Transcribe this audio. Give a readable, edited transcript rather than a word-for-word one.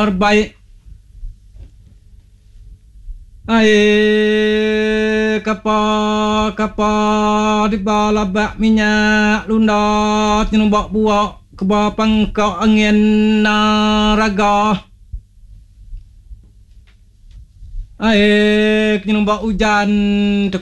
terbaik. Kapa di bala bak minyak lunda tinumbak buak ke bawah pangkau angin raga. Tinumbak hujan